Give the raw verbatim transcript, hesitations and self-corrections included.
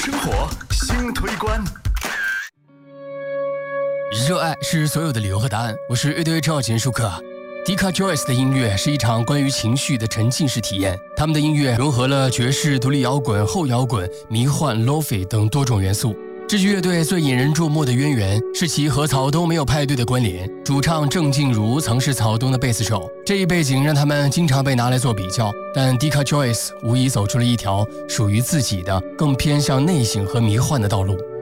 生活新推关。 热爱是所有的理由和答案。我是乐队赵简舒克。Deca Joins 的音乐是一场关于情绪的沉浸式体验。他们的音乐融合了爵士、独立摇滚、后摇滚、迷幻、Lo-fi 等多种元素。这支乐队最引人注目的渊源是其和草东没有派对的关联。主唱郑静茹曾是草东的贝斯手，这一背景让他们经常被拿来做比较。但 Deca Joins 无疑走出了一条属于自己的、更偏向内省和迷幻的道路。